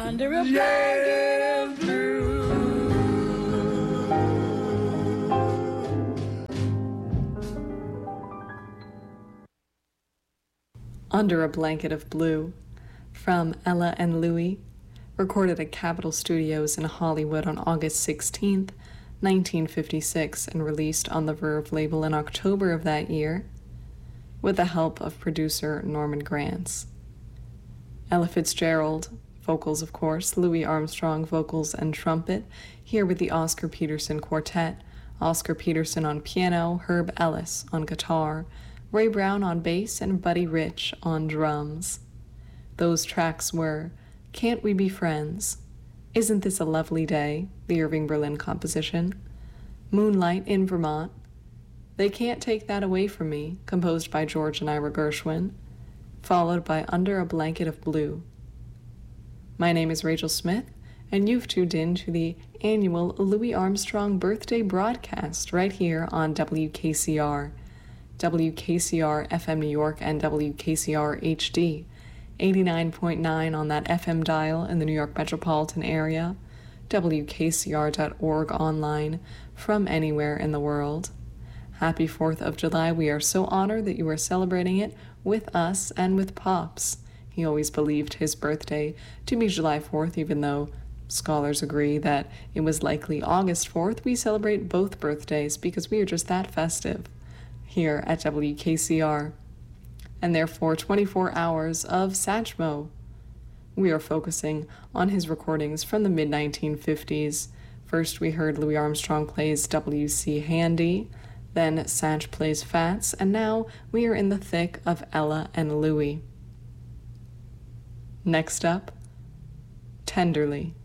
Under a blanket of blue. Under a Blanket of Blue, from Ella and Louie, recorded at Capitol Studios in Hollywood on August 16, 1956, and released on the Verve label in October of that year, with the help of producer Norman Granz. Ella Fitzgerald, vocals of course, Louis Armstrong, vocals and trumpet, here with the Oscar Peterson Quartet, Oscar Peterson on piano, Herb Ellis on guitar, Ray Brown on bass, and Buddy Rich on drums. Those tracks were Can't We Be Friends, Isn't This a Lovely Day, the Irving Berlin composition, Moonlight in Vermont, They Can't Take That Away From Me, composed by George and Ira Gershwin, followed by Under a Blanket of Blue. My name is Rachel Smith, and you've tuned in to the annual Louis Armstrong birthday broadcast right here on WKCR. WKCR FM New York and WKCR HD, 89.9 on that FM dial in the New York metropolitan area, WKCR.org online from anywhere in the world. Happy 4th of July. We are so honored that you are celebrating it with us and with Pops. He always believed his birthday to be July 4th, even though scholars agree that it was likely August 4th. We celebrate both birthdays because we are just that festive here at WKCR. And therefore 24 hours of Satchmo. We are focusing on his recordings from the mid-1950s. First we heard Louis Armstrong plays W.C. Handy, then Satch plays Fats, and now we are in the thick of Ella and Louie. Next up, Tenderly.